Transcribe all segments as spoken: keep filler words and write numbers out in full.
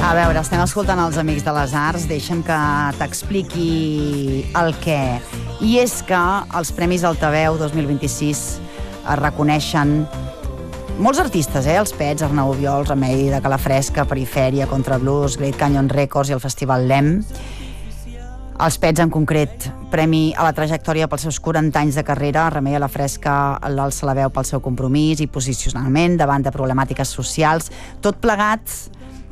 A veure, estem escoltant els Amics de les Arts. Deixa'm que t'expliqui el què. I és que els Premis Altaveu dos mil vint-i-sis es reconeixen molts artistes, eh? Els Pets, Arnau Obiols, Remei de Calafresca, Perifèria, Contrablues, Great Canyon Records i el Festival Lem. Els Pets, en concret, premi a la trajectòria pels seus quaranta anys de carrera, Remei a la Fresca l'alça la veu pel seu compromís i posicionament davant de problemàtiques socials. Tot plegat,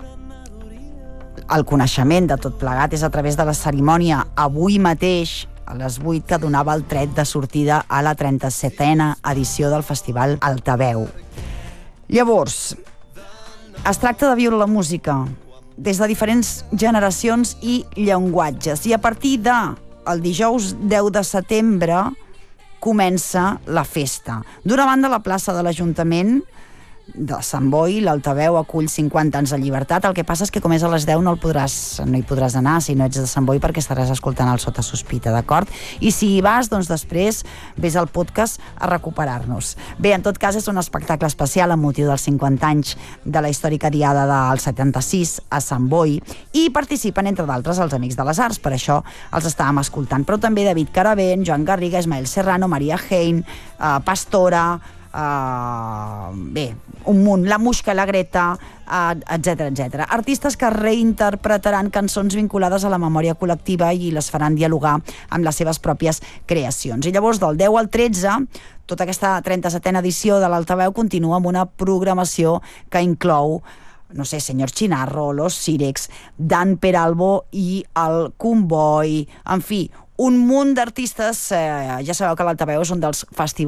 el coneixement de tot plegat és a través de la cerimònia avui mateix, a les vuit, que donava el tret de sortida a la trenta-setena edició del Festival Altaveu. Llavors, es tracta de viure la música des de diferents generacions i llenguatges, i a partir de el dijous deu de setembre comença la festa. D'una banda, a la plaça de l'Ajuntament de Sant Boi, l'Altaveu acull cinquanta anys de llibertat. El que passa és que com és a les deu no, el podràs, no hi podràs anar si no ets de Sant Boi, perquè estaràs escoltant el Sota Sospita, d'acord? I si hi vas, doncs després vés al podcast a recuperar-nos. Bé, en tot cas, és un espectacle especial amb motiu dels cinquanta anys de la històrica diada del setanta-sis a Sant Boi, i participen, entre d'altres, els Amics de les Arts. Per això els estàvem escoltant, però també David Caravent, Joan Garriga, Ismael Serrano, Maria Hein, eh, Pastora, Uh, bé, un munt, la Muixca, la Greta, uh, etcètera, etcètera. Artistes que reinterpretaran cançons vinculades a la memòria col·lectiva i les faran dialogar amb les seves pròpies creacions. I llavors, del deu al tretze, tota aquesta trenta-setena edició de l'Altaveu continua amb una programació que inclou, no sé, Senyor Chinarro, Los Sirex, Dan Peralbo i el Comboi, en fi, un munt d'artistes. Eh, ja sabeu que l'Altaveu és un dels festivals